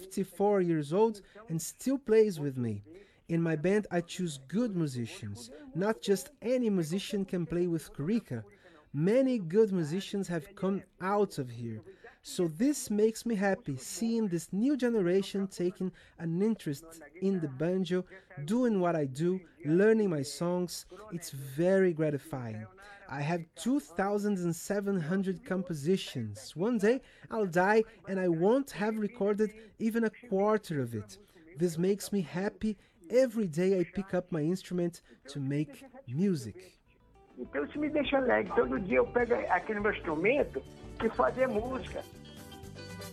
54 years old and still plays with me. In my band, I choose good musicians. Not just any musician can play with Corica. Many good musicians have come out of here. So this makes me happy, seeing this new generation taking an interest in the banjo, doing what I do, learning my songs. It's very gratifying. I have 2,700 compositions. One day I'll die and I won't have recorded even a quarter of it. This makes me happy every day I pick up my instrument to make music. Então isso me deixa alegre. Todo dia eu pego aquele meu instrumento e fazer música.